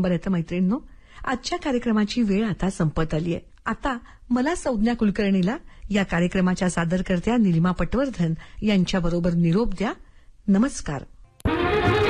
बरं तर मैत्रिणींनो, आजच्या कार्यक्रमाची वेळ आता संपत आलीय. आता मला संज्ञा कुलकर्णीला या कार्यक्रमाच्या सादरकर्त्या निलिमा पटवर्धन यांच्याबरोबर निरोप द्या. नमस्कार.